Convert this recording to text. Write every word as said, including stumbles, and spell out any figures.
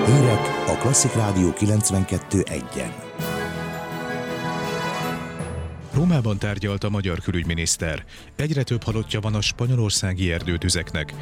Hírek a Klasszik Rádió kilencvenkettő egyen. Rómában tárgyalt a magyar külügyminiszter. Egyre több halottja van a spanyolországi erdőtüzeknek.